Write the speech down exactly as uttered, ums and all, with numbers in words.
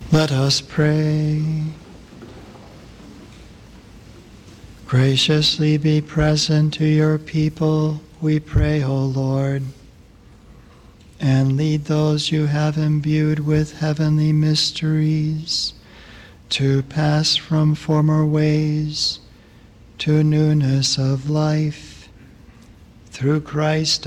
Let us pray. Graciously be present to your people, we pray, O Lord, and lead those you have imbued with heavenly mysteries to pass from former ways to newness of life. Through Christ